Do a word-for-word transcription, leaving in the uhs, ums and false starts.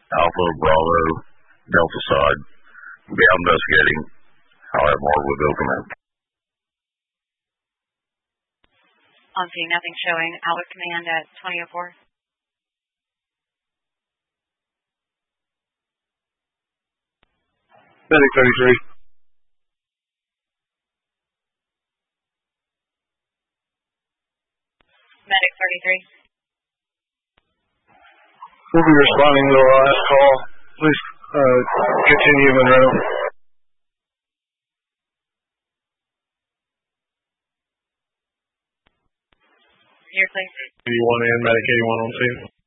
Alpha, Bravo, Delta side. Be out investigating. I'll have more with Bill Command. On scene, nothing showing. Out with command at twenty oh four. Medic thirty-three. Medic thirty-three. We'll be responding to the last call. Please uh, continue and rental. Here, please. eighty-one and Medic eighty-one on scene.